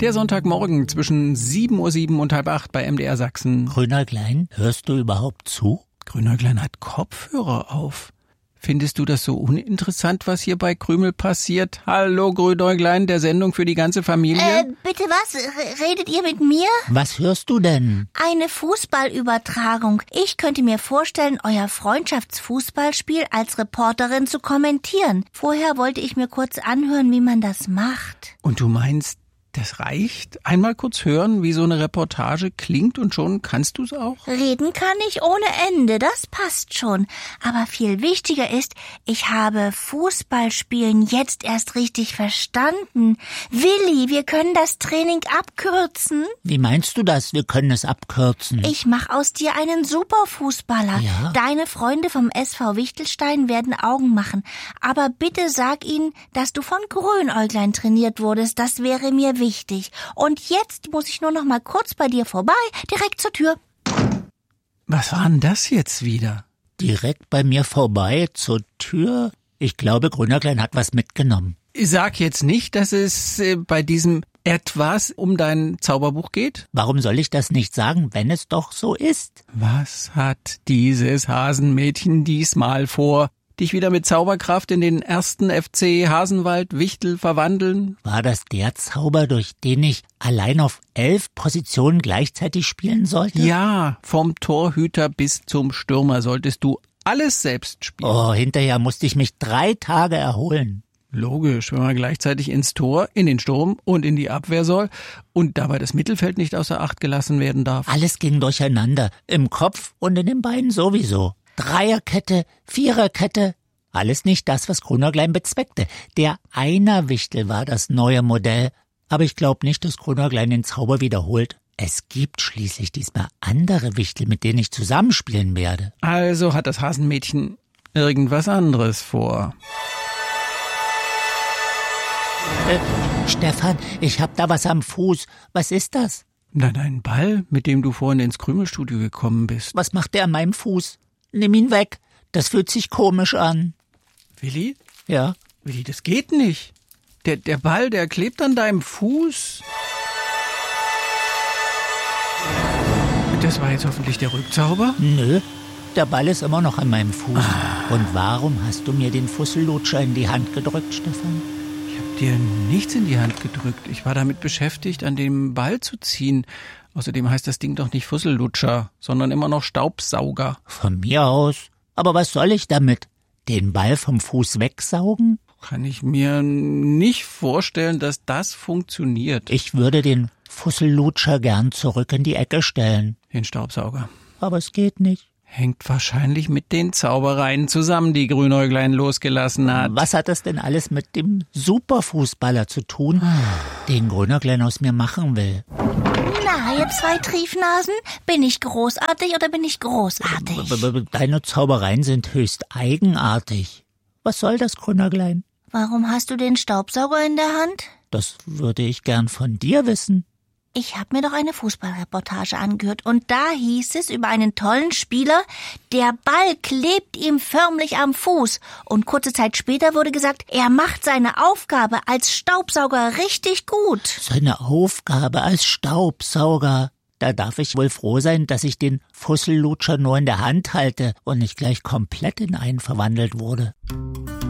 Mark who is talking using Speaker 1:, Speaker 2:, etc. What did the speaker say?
Speaker 1: Der Sonntagmorgen zwischen 7:07 und 7:30 bei MDR Sachsen.
Speaker 2: Grünäuglein, hörst du überhaupt zu?
Speaker 1: Grünäuglein hat Kopfhörer auf. Findest du das so uninteressant, was hier bei Krümel passiert? Hallo Grünäuglein, der Sendung für die ganze Familie.
Speaker 3: Bitte was? Redet ihr mit mir?
Speaker 2: Was hörst du denn?
Speaker 3: Eine Fußballübertragung. Ich könnte mir vorstellen, euer Freundschaftsfußballspiel als Reporterin zu kommentieren. Vorher wollte ich mir kurz anhören, wie man das macht.
Speaker 1: Und du meinst, das reicht? Einmal kurz hören, wie so eine Reportage klingt und schon kannst du's auch?
Speaker 3: Reden kann ich ohne Ende, das passt schon. Aber viel wichtiger ist, ich habe Fußballspielen jetzt erst richtig verstanden. Willi, wir können das Training abkürzen.
Speaker 2: Wie meinst du das? Wir können es abkürzen.
Speaker 3: Ich mach aus dir einen Superfußballer.
Speaker 2: Ja?
Speaker 3: Deine Freunde vom SV Wichtelstein werden Augen machen. Aber bitte sag ihnen, dass du von Grünäuglein trainiert wurdest. Das wäre mir wichtig. Und jetzt muss ich nur noch mal kurz bei dir vorbei, direkt zur Tür.
Speaker 1: Was war denn das jetzt wieder?
Speaker 2: Direkt bei mir vorbei, zur Tür? Ich glaube, Grünäuglein hat was mitgenommen.
Speaker 1: Sag jetzt nicht, dass es bei diesem etwas um dein Zauberbuch geht?
Speaker 2: Warum soll ich das nicht sagen, wenn es doch so ist?
Speaker 1: Was hat dieses Hasenmädchen diesmal vor? Dich wieder mit Zauberkraft in den ersten FC Hasenwald Wichtel verwandeln?
Speaker 2: War das der Zauber, durch den ich allein auf 11 Positionen gleichzeitig spielen sollte?
Speaker 1: Ja, vom Torhüter bis zum Stürmer solltest du alles selbst spielen.
Speaker 2: Oh, hinterher musste ich mich 3 Tage erholen.
Speaker 1: Logisch, wenn man gleichzeitig ins Tor, in den Sturm und in die Abwehr soll und dabei das Mittelfeld nicht außer Acht gelassen werden darf.
Speaker 2: Alles ging durcheinander, im Kopf und in den Beinen sowieso. Dreierkette, Viererkette, alles nicht das, was Grünäuglein bezweckte. Der Einerwichtel war das neue Modell, aber ich glaube nicht, dass Grünäuglein den Zauber wiederholt. Es gibt schließlich diesmal andere Wichtel, mit denen ich zusammenspielen werde.
Speaker 1: Also hat das Hasenmädchen irgendwas anderes vor.
Speaker 2: Stefan, ich hab da was am Fuß. Was ist das?
Speaker 1: Nein, ein Ball, mit dem du vorhin ins Krümelstudio gekommen bist.
Speaker 2: Was macht der an meinem Fuß? Nimm ihn weg. Das fühlt sich komisch an.
Speaker 1: Willi?
Speaker 2: Ja?
Speaker 1: Willi, das geht nicht. Der Ball, der klebt an deinem Fuß. Das war jetzt hoffentlich der Rückzauber?
Speaker 2: Nö, der Ball ist immer noch an meinem Fuß. Und warum hast du mir den Fussellutscher in die Hand gedrückt, Stefan?
Speaker 1: Ich hab dir nichts in die Hand gedrückt. Ich war damit beschäftigt, an dem Ball zu ziehen. Außerdem heißt das Ding doch nicht Fussellutscher, sondern immer noch Staubsauger.
Speaker 2: Von mir aus. Aber was soll ich damit? Den Ball vom Fuß wegsaugen?
Speaker 1: Kann ich mir nicht vorstellen, dass das funktioniert.
Speaker 2: Ich würde den Fussellutscher gern zurück in die Ecke stellen.
Speaker 1: Den Staubsauger.
Speaker 2: Aber es geht nicht.
Speaker 1: Hängt wahrscheinlich mit den Zaubereien zusammen, die Grünäuglein losgelassen hat.
Speaker 2: Was hat das denn alles mit dem Superfußballer zu tun, den Grünäuglein aus mir machen will?
Speaker 3: Na, ihr 2 Triefnasen, bin ich großartig oder bin ich großartig?
Speaker 2: Deine Zaubereien sind höchst eigenartig. Was soll das, Grünäuglein?
Speaker 3: Warum hast du den Staubsauger in der Hand?
Speaker 2: Das würde ich gern von dir wissen.
Speaker 3: Ich habe mir doch eine Fußballreportage angehört und da hieß es über einen tollen Spieler, der Ball klebt ihm förmlich am Fuß. Und kurze Zeit später wurde gesagt, er macht seine Aufgabe als Staubsauger richtig gut.
Speaker 2: Seine Aufgabe als Staubsauger. Da darf ich wohl froh sein, dass ich den Fussellutscher nur in der Hand halte und nicht gleich komplett in einen verwandelt wurde.